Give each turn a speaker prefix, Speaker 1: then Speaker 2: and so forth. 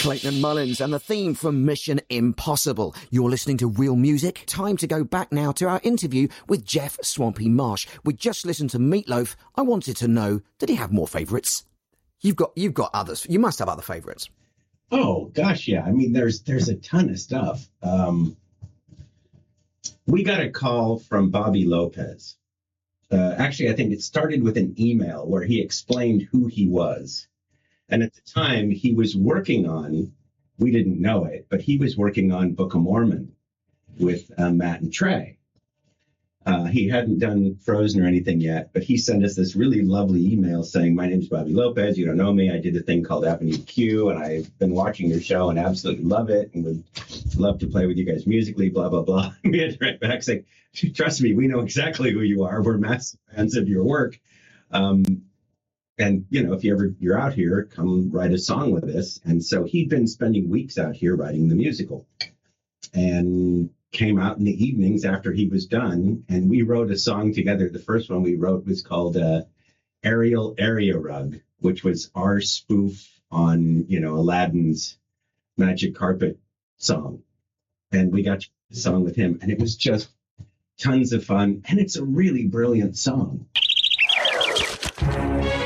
Speaker 1: Clayton Mullins and the theme from Mission Impossible. You're listening to Real Music. Time to go back now to our interview with Jeff Swampy Marsh. We just listened to Meatloaf. I wanted to know, did he have more favourites? You've got others. You must have other favourites.
Speaker 2: Oh gosh, yeah. I mean, there's a ton of stuff. We got a call from Bobby Lopez. Actually, I think it started with an email where he explained who he was. And at the time, he was working on, we didn't know it, but he was working on Book of Mormon with Matt and Trey. He hadn't done Frozen or anything yet, but he sent us this really lovely email saying, my name's Bobby Lopez. You don't know me. I did a thing called Avenue Q, and I've been watching your show and absolutely love it and would love to play with you guys musically, blah, blah, blah. We had to write back saying, trust me, we know exactly who you are. We're massive fans of your work. And, you know, if you're out here, come write a song with us. And so he'd been spending weeks out here writing the musical and came out in the evenings after he was done. And we wrote a song together. The first one we wrote was called Ariel Area Rug, which was our spoof on, you know, Aladdin's Magic Carpet song. And we got the song with him, and it was just tons of fun. And it's a really brilliant song.